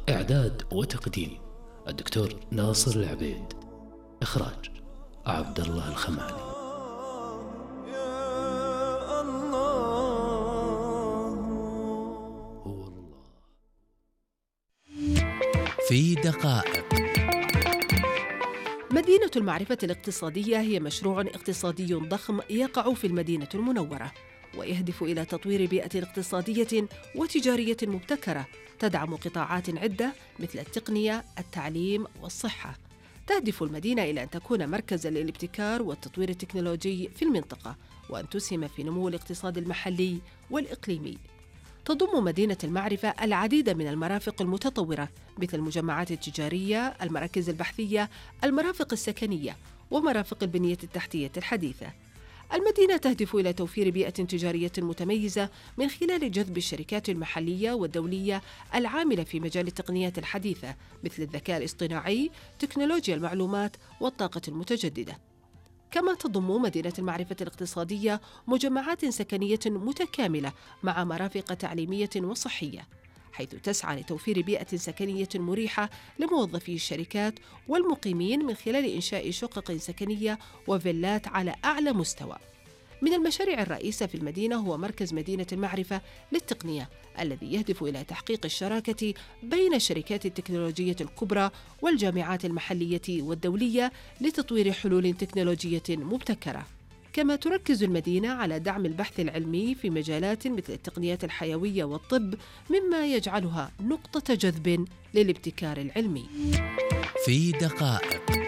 إعداد وتقديم الدكتور ناصر العبيد. إخراج عبد الله الخمالي. في دقائق. مدينة المعرفة الاقتصادية هي مشروع اقتصادي ضخم يقع في المدينة المنورة، ويهدف إلى تطوير بيئة اقتصادية وتجارية مبتكرة تدعم قطاعات عدة مثل التقنية، التعليم والصحة. تهدف المدينة إلى أن تكون مركزاً للابتكار والتطوير التكنولوجي في المنطقة، وأن تسهم في نمو الاقتصاد المحلي والإقليمي. تضم مدينة المعرفة العديد من المرافق المتطورة مثل المجمعات التجارية، المراكز البحثية، المرافق السكنية، ومرافق البنية التحتية الحديثة. المدينة تهدف إلى توفير بيئة تجارية متميزة من خلال جذب الشركات المحلية والدولية العاملة في مجال التقنيات الحديثة مثل الذكاء الاصطناعي، تكنولوجيا المعلومات والطاقة المتجددة. كما تضم مدينة المعرفة الاقتصادية مجمعات سكنية متكاملة مع مرافق تعليمية وصحية، حيث تسعى لتوفير بيئة سكنية مريحة لموظفي الشركات والمقيمين من خلال إنشاء شقق سكنية وفيلات على أعلى مستوى. من المشاريع الرئيسة في المدينة هو مركز مدينة المعرفة للتقنية، الذي يهدف إلى تحقيق الشراكة بين الشركات التكنولوجية الكبرى والجامعات المحلية والدولية لتطوير حلول تكنولوجية مبتكرة. كما تركز المدينة على دعم البحث العلمي في مجالات مثل التقنيات الحيوية والطب، مما يجعلها نقطة جذب للابتكار العلمي. في دقائق.